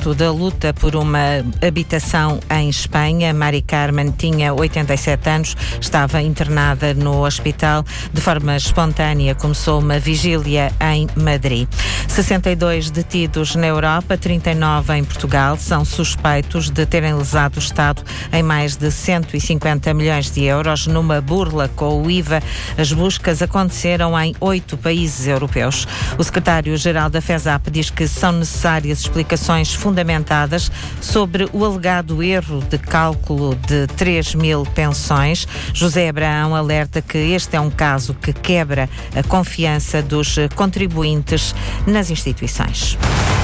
seguimento da luta por uma habitação em Espanha. Mari Carmen tinha 87 anos, estava internada no hospital. De forma espontânea, começou uma vigília em Madrid. 62 detidos na Europa, 39 em Portugal, são suspeitos de terem lesado o Estado em mais de 150 milhões de euros numa burla com o IVA. As buscas aconteceram em 8 países europeus. O secretário-geral da FESAP diz que são necessárias explicações fundamentadas sobre o alegado erro de cálculo de 3.000 pensões. José Abraão alerta que este é um caso que quebra a confiança dos contribuintes nas instituições.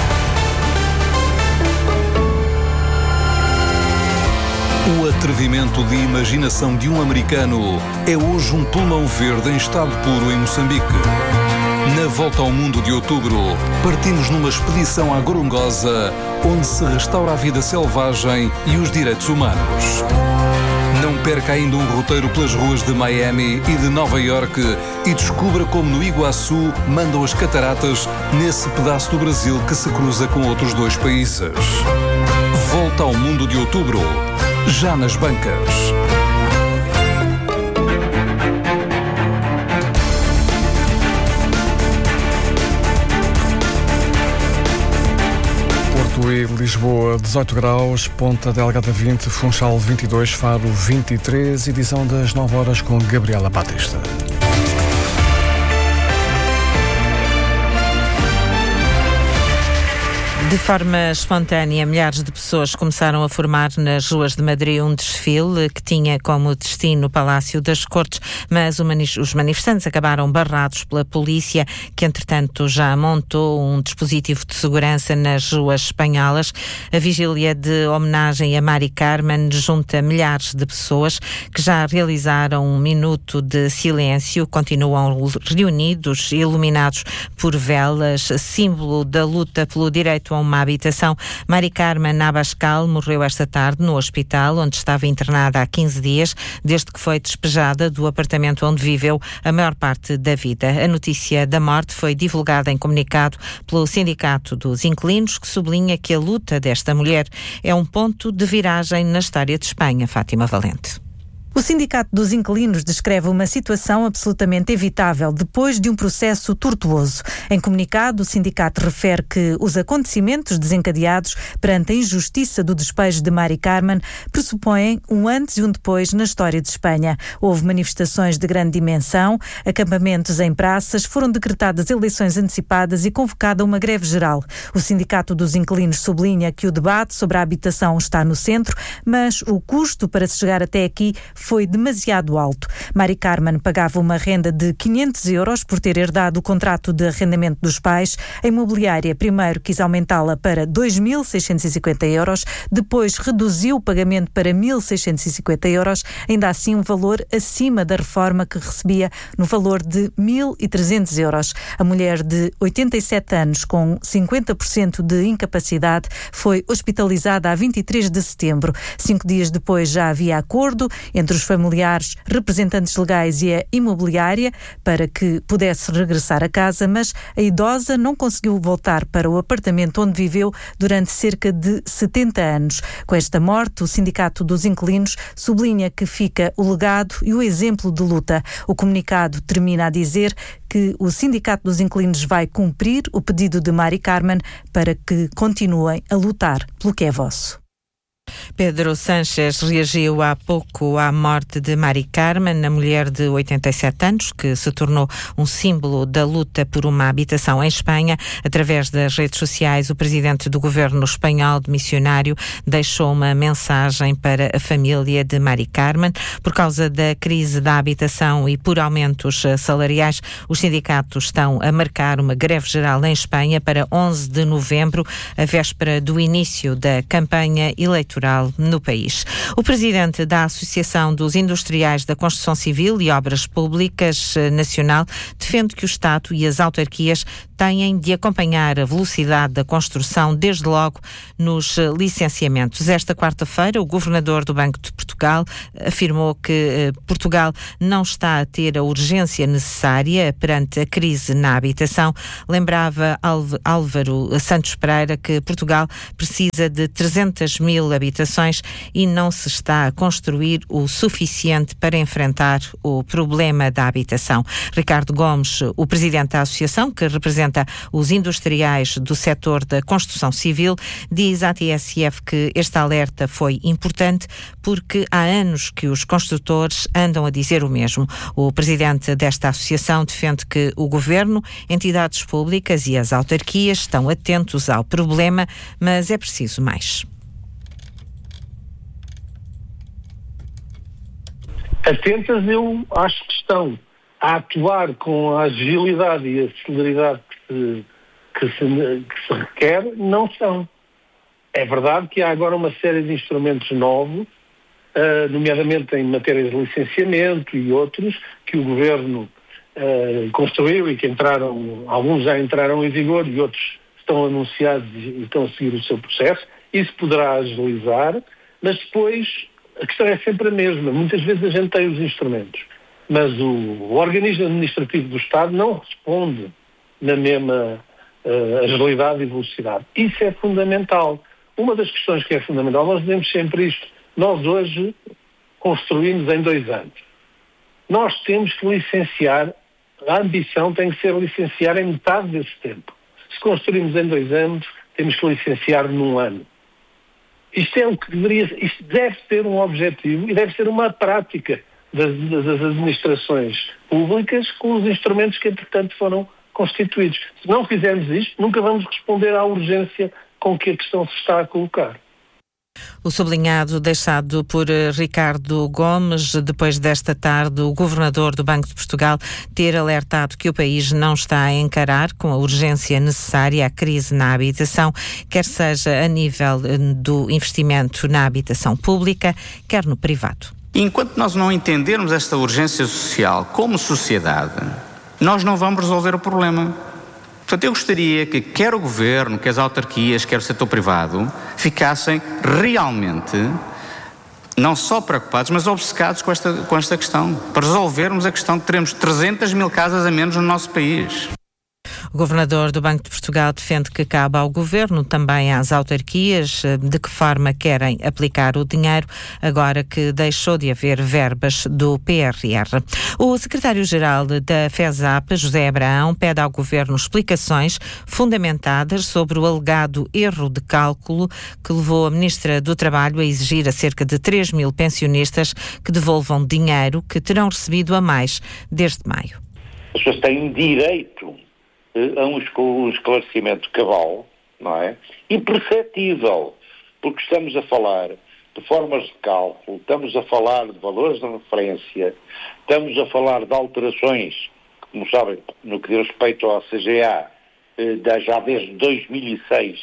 O atrevimento de imaginação de um americano é hoje um pulmão verde em estado puro em Moçambique. Na Volta ao Mundo de outubro, partimos numa expedição à Gorongosa, onde se restaura a vida selvagem e os direitos humanos. Não perca ainda um roteiro pelas ruas de Miami e de Nova Iorque e descubra como no Iguaçu mandam as cataratas nesse pedaço do Brasil que se cruza com outros 2 países. Volta ao Mundo de outubro, já nas bancas. E Lisboa 18 graus, Ponta Delgada 20, Funchal 22, Faro 23, edição das 9 horas com Gabriela Batista. De forma espontânea, milhares de pessoas começaram a formar nas ruas de Madrid um desfile que tinha como destino o Palácio das Cortes, mas os manifestantes acabaram barrados pela polícia, que entretanto já montou um dispositivo de segurança nas ruas espanholas. A vigília de homenagem a Mari Carmen junta milhares de pessoas que já realizaram um minuto de silêncio, continuam reunidos, iluminados por velas, símbolo da luta pelo direito a uma habitação. Mari Carmen Abascal morreu esta tarde no hospital, onde estava internada há 15 dias, desde que foi despejada do apartamento onde viveu a maior parte da vida. A notícia da morte foi divulgada em comunicado pelo Sindicato dos Inquilinos, que sublinha que a luta desta mulher é um ponto de viragem na história de Espanha. Fátima Valente. O Sindicato dos Inquilinos descreve uma situação absolutamente evitável depois de um processo tortuoso. Em comunicado, o sindicato refere que os acontecimentos desencadeados perante a injustiça do despejo de Mari Carmen pressupõem um antes e um depois na história de Espanha. Houve manifestações de grande dimensão, acampamentos em praças, foram decretadas eleições antecipadas e convocada uma greve geral. O Sindicato dos Inquilinos sublinha que o debate sobre a habitação está no centro, mas o custo para se chegar até aqui foi demasiado alto. Mari Carmen pagava uma renda de 500 euros por ter herdado o contrato de arrendamento dos pais. A imobiliária primeiro quis aumentá-la para 2.650 euros, depois reduziu o pagamento para 1.650 euros, ainda assim um valor acima da reforma que recebia no valor de 1.300 euros. A mulher de 87 anos, com 50% de incapacidade, foi hospitalizada a 23 de setembro. 5 dias depois já havia acordo entre os familiares, representantes legais e a imobiliária para que pudesse regressar a casa, mas a idosa não conseguiu voltar para o apartamento onde viveu durante cerca de 70 anos. Com esta morte, o Sindicato dos Inquilinos sublinha que fica o legado e o exemplo de luta. O comunicado termina a dizer que o Sindicato dos Inquilinos vai cumprir o pedido de Mari Carmen para que continuem a lutar pelo que é vosso. Pedro Sánchez reagiu há pouco à morte de Mari Carmen, a mulher de 87 anos, que se tornou um símbolo da luta por uma habitação em Espanha. Através das redes sociais, o presidente do governo espanhol demissionário deixou uma mensagem para a família de Mari Carmen. Por causa da crise da habitação e por aumentos salariais, os sindicatos estão a marcar uma greve geral em Espanha para 11 de novembro, a véspera do início da campanha eleitoral no país. O presidente da Associação dos Industriais da Construção Civil e Obras Públicas Nacional defende que o Estado e as autarquias têm de acompanhar a velocidade da construção, desde logo nos licenciamentos. Esta quarta-feira, o governador do Banco de Portugal afirmou que Portugal não está a ter a urgência necessária perante a crise na habitação. Lembrava Álvaro Santos Pereira que Portugal precisa de 300 mil habitações e não se está a construir o suficiente para enfrentar o problema da habitação. Ricardo Gomes, o presidente da associação, que representa os industriais do setor da construção civil, diz à TSF que este alerta foi importante porque há anos que os construtores andam a dizer o mesmo. O presidente desta associação defende que o governo, entidades públicas e as autarquias estão atentos ao problema, mas é preciso mais. Atentas, eu acho que estão a atuar com a agilidade e a celeridade que se requer, não são. É verdade que há agora uma série de instrumentos novos, nomeadamente em matéria de licenciamento e outros, que o Governo construiu e que alguns já entraram em vigor e outros estão anunciados e estão a seguir o seu processo. Isso poderá agilizar, mas depois a questão é sempre a mesma. Muitas vezes a gente tem os instrumentos, mas o organismo administrativo do Estado não responde na mesma agilidade e velocidade. Isso é fundamental. Uma das questões que é fundamental, nós dizemos sempre isto, nós hoje construímos em 2 anos. Nós temos que licenciar, a ambição tem que ser licenciar em metade desse tempo. Se construímos em 2 anos, temos que licenciar num ano. Isto deve ser um objetivo e deve ser uma prática das administrações públicas com os instrumentos que, entretanto, foram constituídos. Se não fizermos isto, nunca vamos responder à urgência com que a questão se está a colocar. O sublinhado deixado por Ricardo Gomes, depois desta tarde, o governador do Banco de Portugal ter alertado que o país não está a encarar com a urgência necessária a crise na habitação, quer seja a nível do investimento na habitação pública, quer no privado. Enquanto nós não entendermos esta urgência social como sociedade, nós não vamos resolver o problema. Portanto, eu gostaria que quer o Governo, quer as autarquias, quer o setor privado, ficassem realmente não só preocupados, mas obcecados com esta questão, para resolvermos a questão de teremos 300 mil casas a menos no nosso país. O governador do Banco de Portugal defende que cabe ao Governo, também às autarquias, de que forma querem aplicar o dinheiro, agora que deixou de haver verbas do PRR. O secretário-geral da FESAP, José Abraão, pede ao Governo explicações fundamentadas sobre o alegado erro de cálculo que levou a Ministra do Trabalho a exigir a cerca de 3 mil pensionistas que devolvam dinheiro que terão recebido a mais desde maio. As pessoas têm direito a um esclarecimento cabal, não é? Imperceptível, porque estamos a falar de formas de cálculo, estamos a falar de valores de referência, estamos a falar de alterações, como sabem, no que diz respeito à CGA, já desde 2006,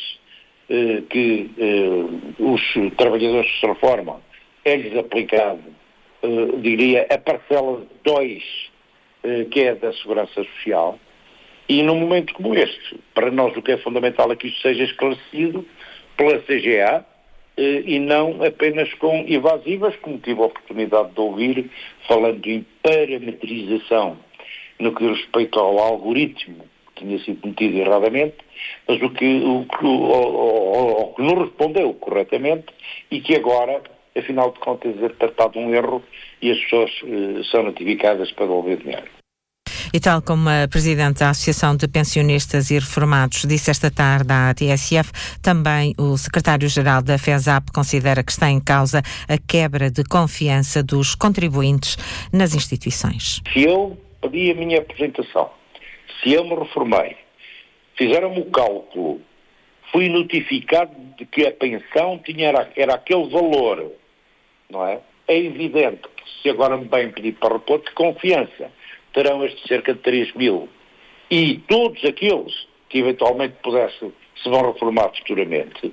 que os trabalhadores que se reformam é-lhes aplicado, diria, a parcela 2, que é da Segurança Social. E num momento como este, para nós o que é fundamental é que isto seja esclarecido pela CGA e não apenas com evasivas, como tive a oportunidade de ouvir, falando em parametrização no que diz respeito ao algoritmo que tinha sido metido erradamente, mas o que não respondeu corretamente e que agora, afinal de contas, é tratado um erro e as pessoas são notificadas para devolver dinheiro. E tal como a Presidente da Associação de Pensionistas e Reformados disse esta tarde à TSF, também o Secretário-Geral da FESAP considera que está em causa a quebra de confiança dos contribuintes nas instituições. Se eu pedi a minha apresentação, se eu me reformei, fizeram-me o cálculo, fui notificado de que a pensão era aquele valor, não é? É evidente que se agora me bem pedir para repor, de confiança terão este cerca de 3 mil. E todos aqueles que eventualmente se vão reformar futuramente,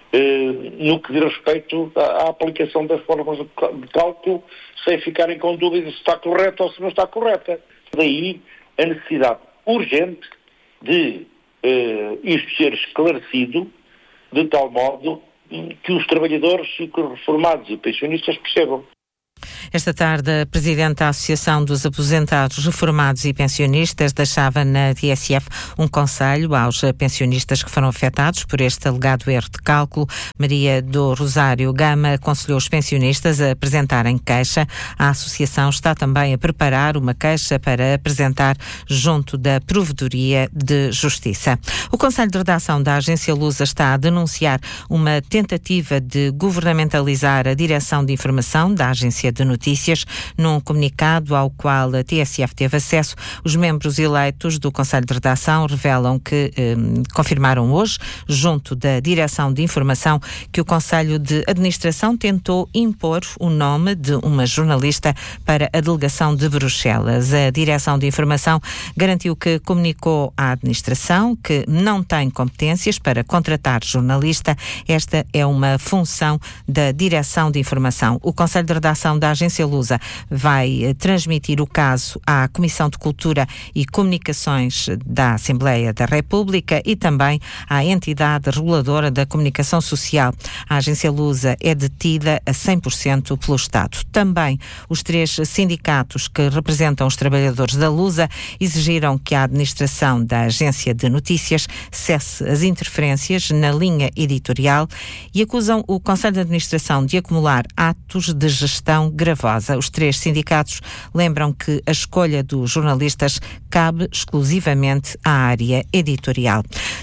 no que diz respeito à aplicação das formas de cálculo, sem ficarem com dúvidas se está correta ou se não está correta. Daí a necessidade urgente de isto ser esclarecido de tal modo que os trabalhadores reformados e pensionistas percebam. Esta tarde, a Presidente da Associação dos Aposentados, Reformados e Pensionistas deixava na TSF um conselho aos pensionistas que foram afetados por este alegado erro de cálculo. Maria do Rosário Gama aconselhou os pensionistas a apresentarem queixa. A Associação está também a preparar uma queixa para apresentar junto da Provedoria de Justiça. O Conselho de Redação da Agência Lusa está a denunciar uma tentativa de governamentalizar a Direção de Informação da Agência de Notícias. Num comunicado ao qual a TSF teve acesso, os membros eleitos do Conselho de Redação revelam que confirmaram hoje, junto da Direção de Informação, que o Conselho de Administração tentou impor o nome de uma jornalista para a delegação de Bruxelas. A Direção de Informação garantiu que comunicou à Administração que não tem competências para contratar jornalista. Esta é uma função da Direção de Informação. O Conselho de Redação da Agência Lusa vai transmitir o caso à Comissão de Cultura e Comunicações da Assembleia da República e também à entidade reguladora da comunicação social. A Agência Lusa é detida a 100% pelo Estado. Também os 3 sindicatos que representam os trabalhadores da Lusa exigiram que a administração da Agência de Notícias cesse as interferências na linha editorial e acusam o Conselho de Administração de acumular atos de gestão gravosa. Os 3 sindicatos lembram que a escolha dos jornalistas cabe exclusivamente à área editorial.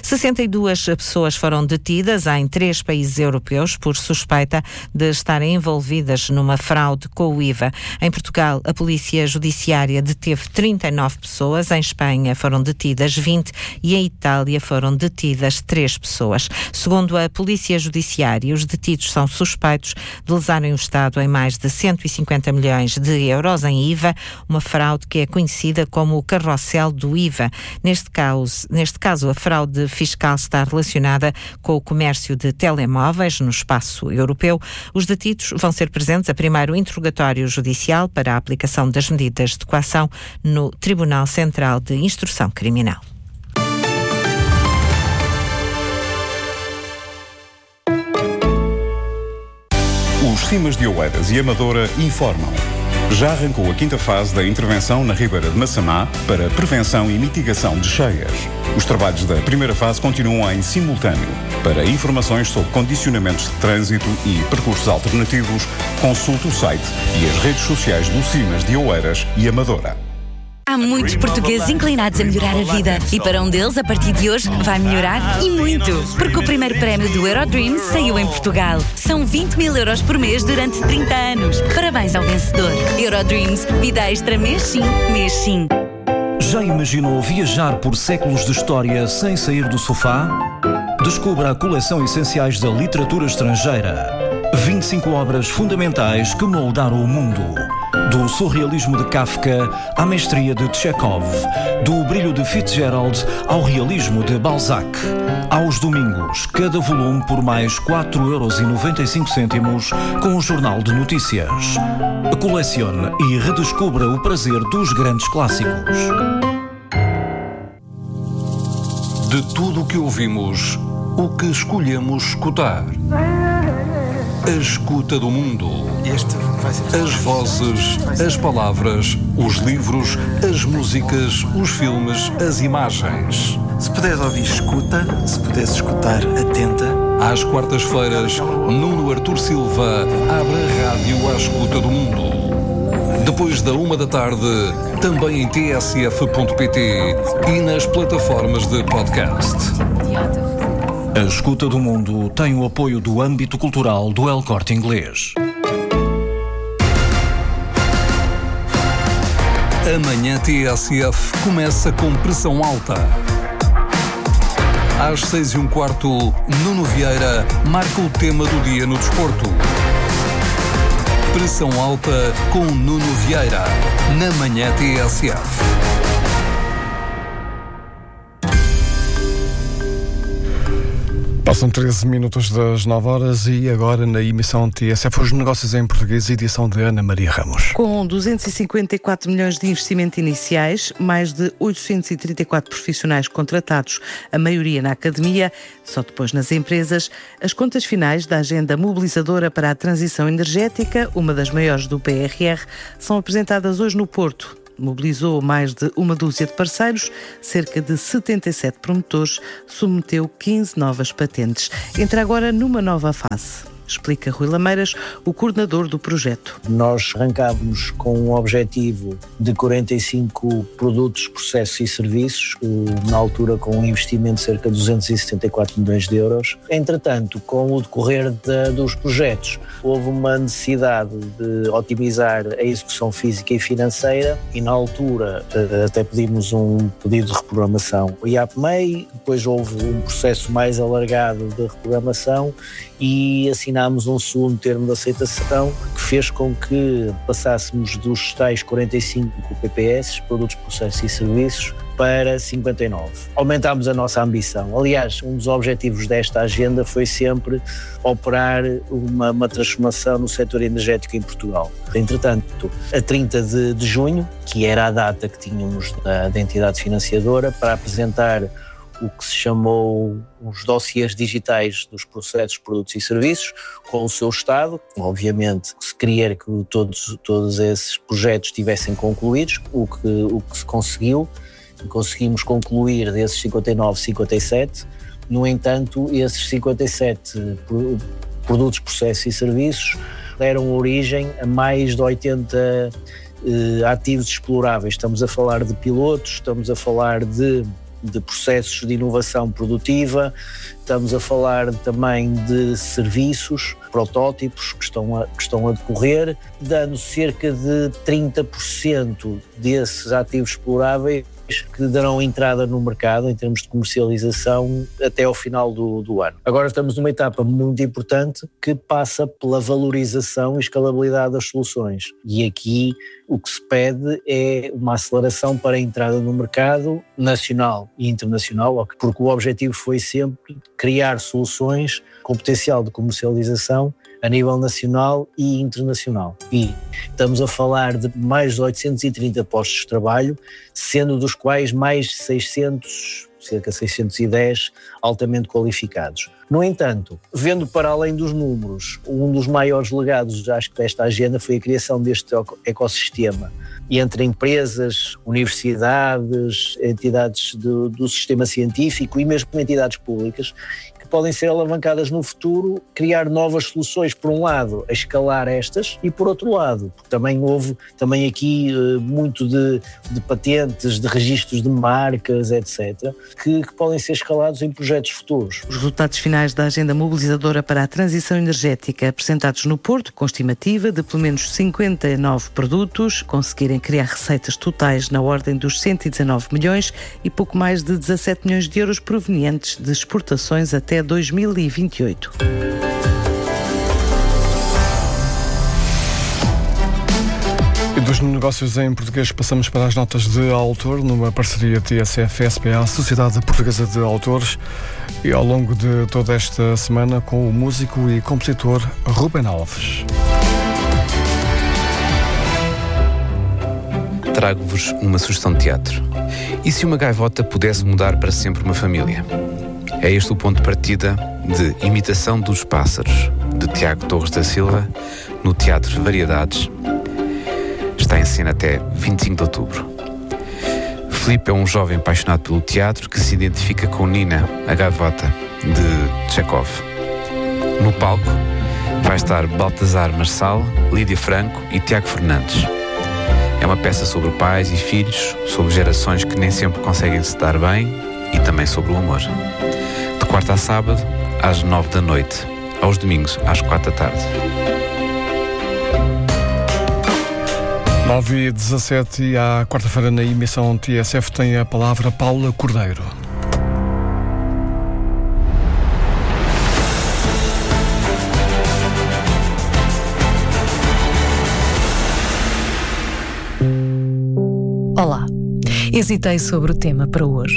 62 pessoas foram detidas em 3 países europeus por suspeita de estarem envolvidas numa fraude com o IVA. Em Portugal, a Polícia Judiciária deteve 39 pessoas, em Espanha foram detidas 20 e em Itália foram detidas 3 pessoas. Segundo a Polícia Judiciária, os detidos são suspeitos de lesarem o Estado em mais de 150 milhões de euros em IVA, uma fraude que é conhecida como o carrossel do IVA. Neste caso, a fraude fiscal está relacionada com o comércio de telemóveis no espaço europeu. Os detidos vão ser presentes a primeiro interrogatório judicial para a aplicação das medidas de coação no Tribunal Central de Instrução Criminal. Os Cimas de Oeiras e Amadora informam. Já arrancou a 5ª fase da intervenção na Ribeira de Massamá para prevenção e mitigação de cheias. Os trabalhos da primeira fase continuam em simultâneo. Para informações sobre condicionamentos de trânsito e percursos alternativos, consulte o site e as redes sociais do Cimas de Oeiras e Amadora. Há muitos portugueses inclinados a melhorar a vida e para um deles, a partir de hoje, vai melhorar e muito. Porque o primeiro prémio do Eurodreams saiu em Portugal. São 20 mil euros por mês durante 30 anos. Parabéns ao vencedor. Eurodreams, vida extra mês sim, mês sim. Já imaginou viajar por séculos de história sem sair do sofá? Descubra a coleção Essenciais da Literatura Estrangeira. 25 obras fundamentais que moldaram o mundo. Do surrealismo de Kafka à mestria de Chekhov, do brilho de Fitzgerald ao realismo de Balzac. Aos domingos, cada volume por mais 4,95€ com o Jornal de Notícias. Colecione e redescubra o prazer dos grandes clássicos. De tudo o que ouvimos, o que escolhemos escutar. A escuta do mundo. As vozes, as palavras, os livros, as músicas, os filmes, as imagens. Se puderes ouvir, escuta. Se puderes escutar, atenta. Às quartas-feiras, Nuno Artur Silva abre a rádio à escuta do mundo. Depois da 13h, também em tsf.pt e nas plataformas de podcast. A Escuta do Mundo tem o apoio do âmbito cultural do El Corte Inglês. Amanhã TSF começa com pressão alta. Às 6h15, Nuno Vieira marca o tema do dia no desporto. Pressão alta com Nuno Vieira, na Manhã TSF. Passam 13 minutos das 9 horas e agora na emissão TSF Os Negócios em Português, edição de Ana Maria Ramos. Com 254 milhões de investimento iniciais, mais de 834 profissionais contratados, a maioria na academia, só depois nas empresas, as contas finais da agenda mobilizadora para a transição energética, uma das maiores do PRR, são apresentadas hoje no Porto. Mobilizou mais de uma dúzia de parceiros, cerca de 77 promotores, submeteu 15 novas patentes. Entra agora numa nova fase. Explica Rui Lameiras, o coordenador do projeto. Nós arrancámos com um objetivo de 45 produtos, processos e serviços, na altura com um investimento de cerca de 274 milhões de euros. Entretanto, com o decorrer dos projetos, houve uma necessidade de otimizar a execução física e financeira e na altura até pedimos um pedido de reprogramação. O IAPMEI, depois houve um processo mais alargado de reprogramação e assinámos um segundo termo de aceitação que fez com que passássemos dos tais 45 PPS, produtos, processos e serviços, para 59. Aumentámos a nossa ambição. Aliás, um dos objetivos desta agenda foi sempre operar uma transformação no setor energético em Portugal. Entretanto, a 30 de junho, que era a data que tínhamos da entidade financiadora, para apresentar o que se chamou os dossiês digitais dos processos, produtos e serviços, com o seu estado. Obviamente, se queria que todos esses projetos estivessem concluídos, o que se conseguiu. Conseguimos concluir desses 59, 57. No entanto, esses 57 produtos, processos e serviços deram origem a mais de 80 ativos exploráveis. Estamos a falar de pilotos, estamos a falar de processos de inovação produtiva, estamos a falar também de serviços, protótipos que estão a decorrer, dando cerca de 30% desses ativos exploráveis que darão entrada no mercado em termos de comercialização até ao final do ano. Agora estamos numa etapa muito importante que passa pela valorização e escalabilidade das soluções. E aqui o que se pede é uma aceleração para a entrada no mercado nacional e internacional, porque o objetivo foi sempre criar soluções com potencial de comercialização a nível nacional e internacional. E estamos a falar de mais de 830 postos de trabalho, sendo dos quais mais de 600, cerca de 610, altamente qualificados. No entanto, vendo para além dos números, um dos maiores legados, acho que desta agenda, foi a criação deste ecossistema entre empresas, universidades, entidades do sistema científico e mesmo entidades públicas, que podem ser alavancadas no futuro, criar novas soluções, por um lado, a escalar estas, e por outro lado, porque também houve aqui muito de patentes, de registros de marcas, etc., que podem ser escalados em projetos futuros. Os resultados finais da agenda mobilizadora para a transição energética, apresentados no Porto, com estimativa de pelo menos 59 produtos, conseguirem criar receitas totais na ordem dos 119 milhões e pouco mais de 17 milhões de euros provenientes de exportações até 2028. E dos negócios em português passamos para as notas de autor, numa parceria TSF-SPA, Sociedade Portuguesa de Autores, e ao longo de toda esta semana com o músico e compositor Rubén Alves. Trago-vos uma sugestão de teatro. E se uma gaivota pudesse mudar para sempre uma família? É este o ponto de partida de Imitação dos Pássaros, de Tiago Torres da Silva, no Teatro Variedades. Está em cena até 25 de outubro. Filipe é um jovem apaixonado pelo teatro que se identifica com Nina, a gaivota, de Chekhov. No palco vai estar Baltasar Marçal, Lídia Franco e Tiago Fernandes. É uma peça sobre pais e filhos, sobre gerações que nem sempre conseguem se dar bem e também sobre o amor. De quarta a sábado, às 9 da noite, aos domingos, às 4 da tarde. 9h17 e à quarta-feira na emissão TSF tem a palavra Paula Cordeiro. Olá, hesitei sobre o tema para hoje.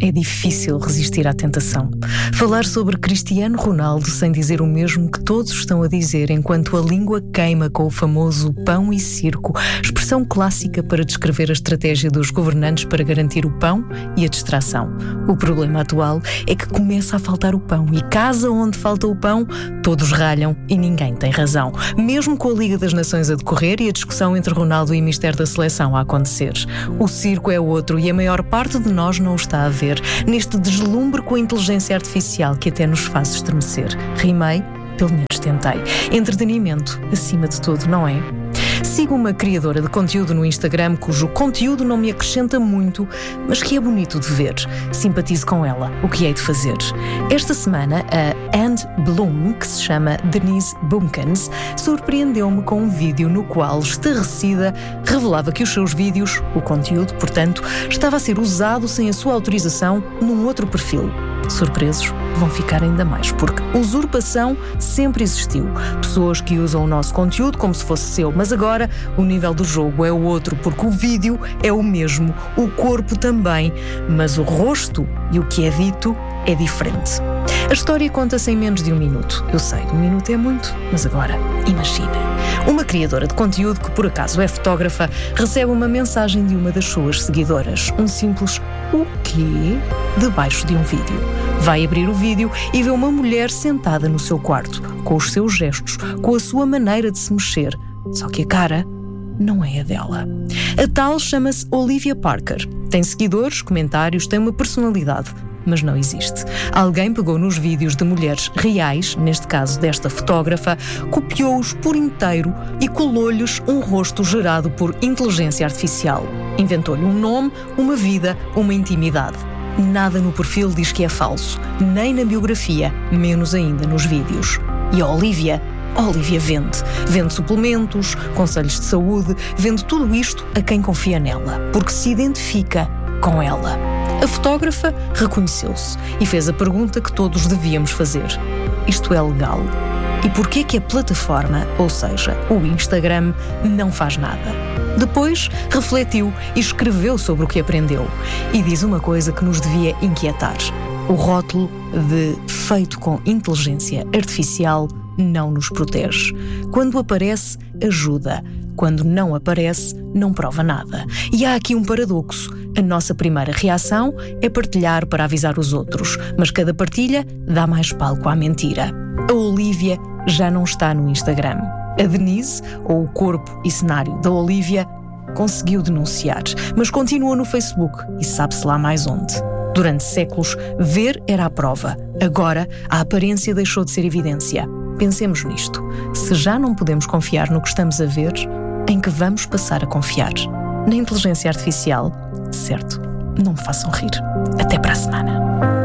é difícil resistir à tentação. Falar sobre Cristiano Ronaldo sem dizer o mesmo que todos estão a dizer enquanto a língua queima com o famoso pão e circo, expressão clássica para descrever a estratégia dos governantes para garantir o pão e a distração. O problema atual é que começa a faltar o pão e casa onde falta o pão, todos ralham e ninguém tem razão. Mesmo com a Liga das Nações a decorrer e a discussão entre Ronaldo e o Mister da Seleção a acontecer. O circo é outro e a maior parte de nós não o está a ver. Neste deslumbre com a inteligência artificial que até nos faz estremecer. Rimei, pelo menos tentei. Entretenimento, acima de tudo, não é? Sigo uma criadora de conteúdo no Instagram cujo conteúdo não me acrescenta muito, mas que é bonito de ver. Simpatizo com ela. O que hei de fazer? Esta semana, a And Bloom, que se chama Denise Bumpkins, surpreendeu-me com um vídeo no qual, estarrecida, revelava que os seus vídeos, o conteúdo, portanto, estava a ser usado sem a sua autorização num outro perfil. Surpresos, vão ficar ainda mais, porque usurpação sempre existiu. Pessoas que usam o nosso conteúdo como se fosse seu, mas agora o nível do jogo é o outro, porque o vídeo é o mesmo, o corpo também, mas o rosto e o que é dito é diferente. A história conta-se em menos de 1 minuto. Eu sei, 1 minuto é muito, mas agora, imagina. Uma criadora de conteúdo que por acaso é fotógrafa recebe uma mensagem de uma das suas seguidoras. Um simples "o quê?" debaixo de um vídeo. Vai abrir o vídeo e vê uma mulher sentada no seu quarto, com os seus gestos, com a sua maneira de se mexer. Só que a cara não é a dela. A tal chama-se Olivia Parker. Tem seguidores, comentários, tem uma personalidade, mas não existe. Alguém pegou nos vídeos de mulheres reais, neste caso desta fotógrafa, copiou-os por inteiro e colou-lhes um rosto gerado por inteligência artificial. Inventou-lhe um nome, uma vida, uma intimidade. Nada no perfil diz que é falso, nem na biografia, menos ainda nos vídeos. E a Olivia vende suplementos, conselhos de saúde, vende tudo isto a quem confia nela, porque se identifica com ela. A fotógrafa reconheceu-se e fez a pergunta que todos devíamos fazer. Isto é legal? E porquê que a plataforma, ou seja, o Instagram, não faz nada? Depois refletiu e escreveu sobre o que aprendeu. E diz uma coisa que nos devia inquietar. O rótulo de feito com inteligência artificial não nos protege. Quando aparece, ajuda. Quando não aparece, não prova nada. E há aqui um paradoxo. A nossa primeira reação é partilhar para avisar os outros, mas cada partilha dá mais palco à mentira. A Olivia já não está no Instagram. A Denise, ou o corpo e cenário da Olivia, conseguiu denunciar, mas continua no Facebook e sabe-se lá mais onde. Durante séculos, ver era a prova. Agora, a aparência deixou de ser evidência. Pensemos nisto. Se já não podemos confiar no que estamos a ver, em que vamos passar a confiar? Na inteligência artificial? Certo, não me façam rir. Até para a semana.